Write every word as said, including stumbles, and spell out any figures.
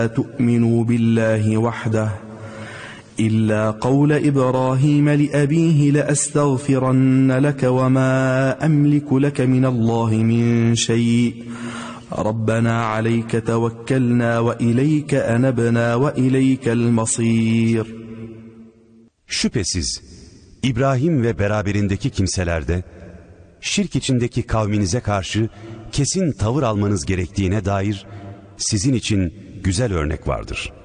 تؤمنوا بالله وحده إلا قول إبراهيم لأبيه لأستغفرن لك وما أملك لك من الله من شيء ربنا عليك توكلنا وإليك أنبنا وإليك المصير. Şüphesiz İbrahim ve beraberindeki kimselerde şirk içindeki kavminize karşı kesin tavır almanız gerektiğine dair sizin için güzel örnek vardır.